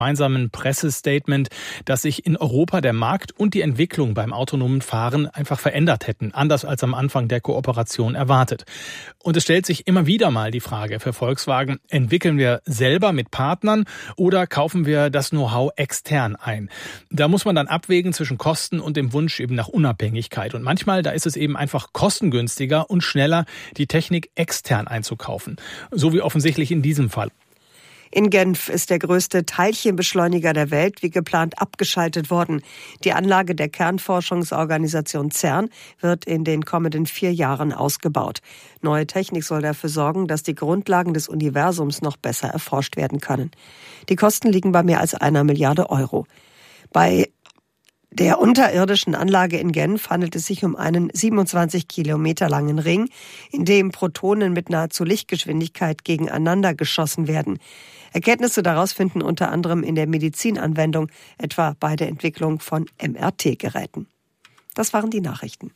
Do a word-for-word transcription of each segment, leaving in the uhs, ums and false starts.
gemeinsamen Pressestatement, dass sich in Europa der Markt und die Entwicklung beim autonomen Fahren einfach verändert hätten, anders als am Anfang der Kooperation erwartet. Und es stellt sich immer wieder mal die Frage für Volkswagen, entwickeln wir selber mit Partnern oder kaufen wir das Know-how extern ein? Da muss man dann abwägen zwischen Kosten und dem Wunsch eben nach Unabhängigkeit. Und manchmal, da ist es eben einfach kostengünstiger und schneller, die Technik extern einzukaufen. So wie offensichtlich in diesem Fall. In Genf ist der größte Teilchenbeschleuniger der Welt wie geplant abgeschaltet worden. Die Anlage der Kernforschungsorganisation CERN wird in den kommenden vier Jahren ausgebaut. Neue Technik soll dafür sorgen, dass die Grundlagen des Universums noch besser erforscht werden können. Die Kosten liegen bei mehr als einer Milliarde Euro. Bei der unterirdischen Anlage in Genf handelt es sich um einen siebenundzwanzig Kilometer langen Ring, in dem Protonen mit nahezu Lichtgeschwindigkeit gegeneinander geschossen werden. Erkenntnisse daraus finden unter anderem in der Medizinanwendung, etwa bei der Entwicklung von M R T-Geräten. Das waren die Nachrichten.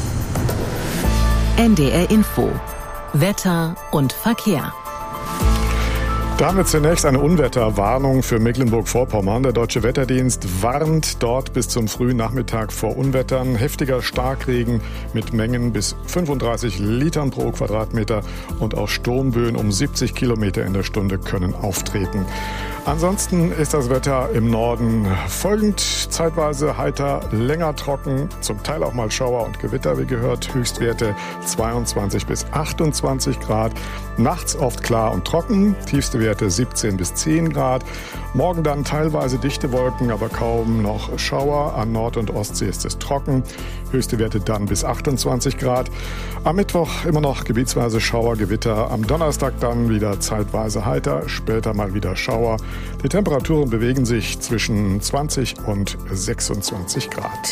N D R Info. Wetter und Verkehr. Damit zunächst eine Unwetterwarnung für Mecklenburg-Vorpommern. Der Deutsche Wetterdienst warnt dort bis zum frühen Nachmittag vor Unwettern. Heftiger Starkregen mit Mengen bis fünfunddreißig Litern pro Quadratmeter und auch Sturmböen um siebzig Kilometer in der Stunde können auftreten. Ansonsten ist das Wetter im Norden folgend: zeitweise heiter, länger trocken, zum Teil auch mal Schauer und Gewitter, wie gehört. Höchstwerte zweiundzwanzig bis achtundzwanzig Grad. Nachts oft klar und trocken, tiefste Werte siebzehn bis zehn Grad. Morgen dann teilweise dichte Wolken, aber kaum noch Schauer. An Nord- und Ostsee ist es trocken. Höchste Werte dann bis achtundzwanzig Grad. Am Mittwoch immer noch gebietsweise Schauer, Gewitter. Am Donnerstag dann wieder zeitweise heiter, später mal wieder Schauer. Die Temperaturen bewegen sich zwischen zwanzig und sechsundzwanzig Grad.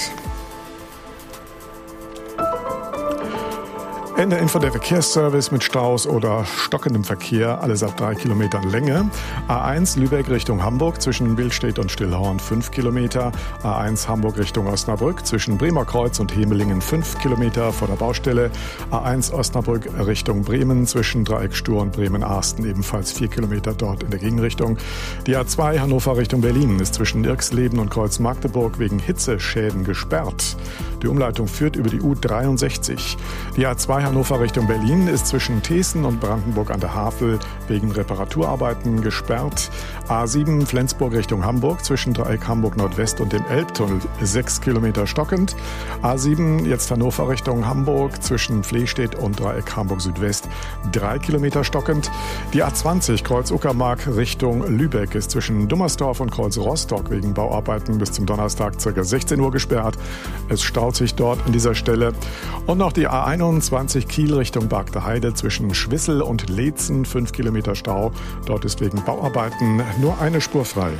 Ende Info der Verkehrsservice mit Staus oder stockendem Verkehr, alles ab drei Kilometern Länge. A eins Lübeck Richtung Hamburg zwischen Billstedt und Stillhorn fünf Kilometer. A eins Hamburg Richtung Osnabrück zwischen Bremer Kreuz und Hemelingen fünf Kilometer vor der Baustelle. A eins Osnabrück Richtung Bremen zwischen Dreieck Stur und Bremen-Arsten ebenfalls vier Kilometer dort in der Gegenrichtung. Die A zwei Hannover Richtung Berlin ist zwischen Irxleben und Kreuz Magdeburg wegen Hitzeschäden gesperrt. Die Umleitung führt über die U dreiundsechzig. Die A zwei Hannover Richtung Berlin ist zwischen Thesen und Brandenburg an der Havel wegen Reparaturarbeiten gesperrt. A sieben Flensburg Richtung Hamburg zwischen Dreieck Hamburg Nordwest und dem Elbtunnel sechs Kilometer stockend. A sieben jetzt Hannover Richtung Hamburg zwischen Flehstedt und Dreieck Hamburg Südwest drei Kilometer stockend. Die A zwanzig Kreuz Uckermark Richtung Lübeck ist zwischen Dummersdorf und Kreuz Rostock wegen Bauarbeiten bis zum Donnerstag ca. sechzehn Uhr gesperrt. Es staut sich dort an dieser Stelle. Und noch die A einundzwanzig Kiel Richtung Bargter Heide zwischen Schwissel und Leetzen fünf Kilometer Stau. Dort ist wegen Bauarbeiten nur eine Spur frei.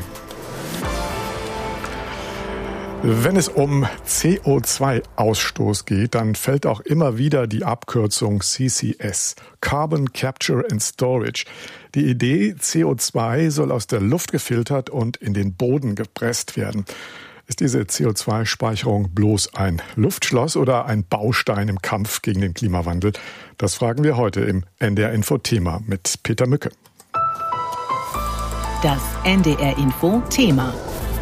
Wenn es um C O zwei Ausstoß geht, dann fällt auch immer wieder die Abkürzung C C S, Carbon Capture and Storage. Die Idee, C O zwei soll aus der Luft gefiltert und in den Boden gepresst werden. Ist diese C O zwei Speicherung bloß ein Luftschloss oder ein Baustein im Kampf gegen den Klimawandel? Das fragen wir heute im N D R Info Thema mit Peter Mücke. Das N D R Info Thema.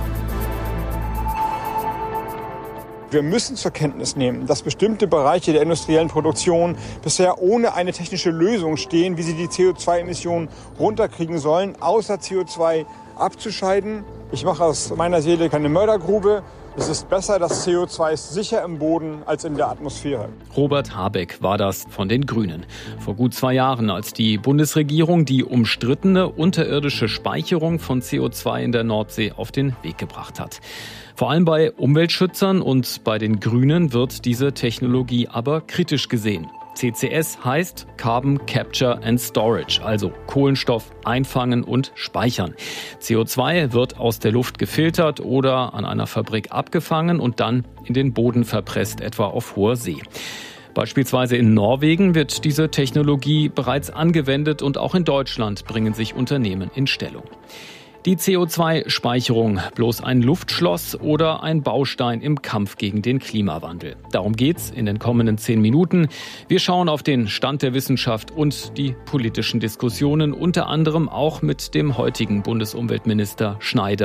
Wir müssen zur Kenntnis nehmen, dass bestimmte Bereiche der industriellen Produktion bisher ohne eine technische Lösung stehen, wie sie die C O zwei Emissionen runterkriegen sollen, außer C O zwei abzuscheiden. Ich mache aus meiner Seele keine Mördergrube. Es ist besser, das C O zwei ist sicher im Boden als in der Atmosphäre. Robert Habeck war das von den Grünen. Vor gut zwei Jahren, als die Bundesregierung die umstrittene unterirdische Speicherung von C O zwei in der Nordsee auf den Weg gebracht hat. Vor allem bei Umweltschützern und bei den Grünen wird diese Technologie aber kritisch gesehen. C C S heißt Carbon Capture and Storage, also Kohlenstoff einfangen und speichern. C O zwei wird aus der Luft gefiltert oder an einer Fabrik abgefangen und dann in den Boden verpresst, etwa auf hoher See. Beispielsweise in Norwegen wird diese Technologie bereits angewendet und auch in Deutschland bringen sich Unternehmen in Stellung. Die C O zwei Speicherung bloß ein Luftschloss oder ein Baustein im Kampf gegen den Klimawandel? Darum geht's in den kommenden zehn Minuten. Wir schauen auf den Stand der Wissenschaft und die politischen Diskussionen, unter anderem auch mit dem heutigen Bundesumweltminister Schneider